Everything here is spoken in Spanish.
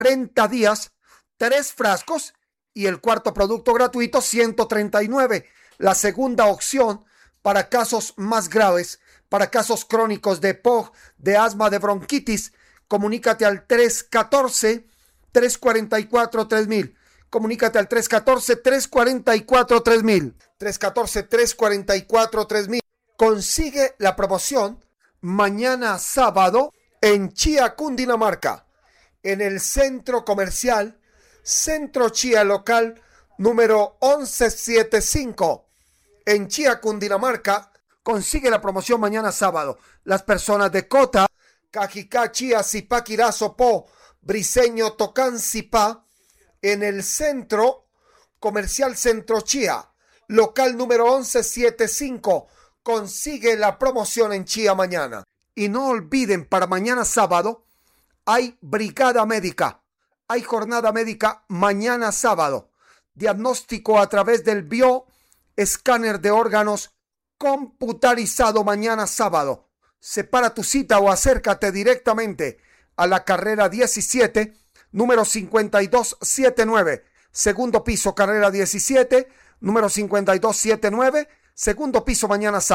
30 días, 3 frascos y el cuarto producto gratuito, 139. La segunda opción para casos más graves, para casos crónicos de POG, de asma, de bronquitis, comunícate al 314-344-3000. Comunícate al 314-344-3000. 314-344-3000. Consigue la promoción mañana sábado en Chía, Cundinamarca, en el centro comercial Centro Chía local número 1175 en Chía, Cundinamarca. Consigue la promoción mañana sábado. Las personas de Cota, Cajicá, Chía, Zipaquirá, Sopó, Briseño, Tocán, Zipá, en el centro comercial Centro Chía, local número 1175. Consigue la promoción en Chía mañana. Y no olviden, para mañana sábado hay brigada médica. Hay jornada médica mañana sábado. Diagnóstico a través del bioescáner de órganos computarizado mañana sábado. Separa tu cita o acércate directamente a la carrera 17, número 5279. Segundo piso, carrera 17, número 5279. Segundo piso mañana sábado.